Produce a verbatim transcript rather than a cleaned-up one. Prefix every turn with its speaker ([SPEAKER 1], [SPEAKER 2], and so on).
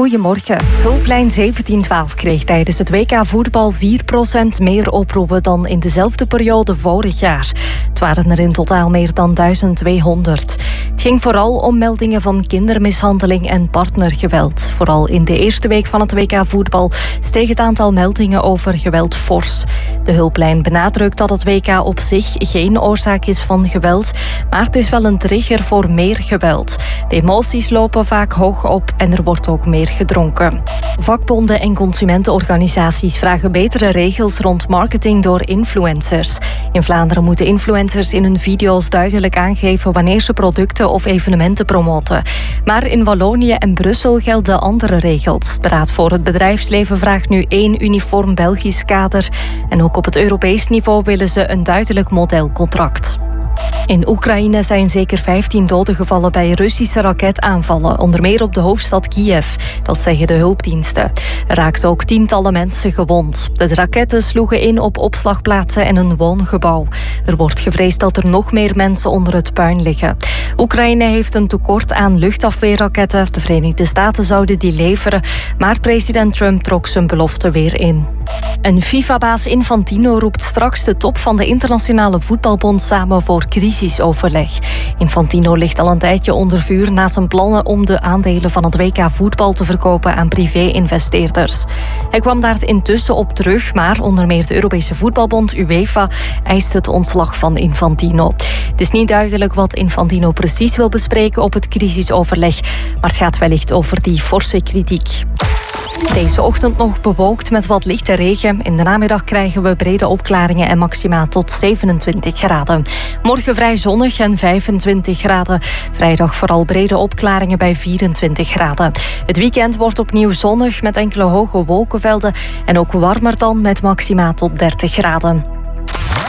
[SPEAKER 1] Goedemorgen. Hulplijn zeventien twaalf kreeg tijdens het W K voetbal vier procent meer oproepen dan in dezelfde periode vorig jaar. Het waren er in totaal meer dan duizend tweehonderd. Het ging vooral om meldingen van kindermishandeling en partnergeweld. Vooral in de eerste week van het W K voetbal steeg het aantal meldingen over geweld fors. De hulplijn benadrukt dat het W K op zich geen oorzaak is van geweld, maar het is wel een trigger voor meer geweld. De emoties lopen vaak hoog op en er wordt ook meer gedronken. Vakbonden en consumentenorganisaties vragen betere regels rond marketing door influencers. In Vlaanderen moeten influencers in hun video's duidelijk aangeven wanneer ze producten of evenementen promoten. Maar in Wallonië en Brussel gelden andere regels. De Raad voor het Bedrijfsleven vraagt nu één uniform Belgisch kader. En ook op het Europees niveau willen ze een duidelijk modelcontract. In Oekraïne zijn zeker vijftien doden gevallen bij Russische raketaanvallen, onder meer op de hoofdstad Kiev. Dat zeggen de hulpdiensten. Er raakten ook tientallen mensen gewond. De raketten sloegen in op opslagplaatsen en een woongebouw. Er wordt gevreesd dat er nog meer mensen onder het puin liggen. Oekraïne heeft een tekort aan luchtafweerraketten. De Verenigde Staten zouden die leveren, maar president Trump trok zijn belofte weer in. Een FIFA-baas Infantino roept straks de top van de Internationale Voetbalbond samen voor crisisoverleg. Infantino ligt al een tijdje onder vuur na zijn plannen om de aandelen van het W K voetbal te verkopen aan privé-investeerders. Hij kwam daar intussen op terug, maar onder meer de Europese voetbalbond UEFA eist het ontslag van Infantino. Het is niet duidelijk wat Infantino precies wil bespreken op het crisisoverleg, maar het gaat wellicht over die forse kritiek. Deze ochtend nog bewolkt met wat lichte regen. In de namiddag krijgen we brede opklaringen en maxima tot zevenentwintig graden. Morgen vrij zonnig en vijfentwintig graden. Vrijdag vooral brede opklaringen bij vierentwintig graden. Het weekend wordt opnieuw zonnig met enkele hoge wolkenvelden en ook warmer dan met maxima tot dertig graden.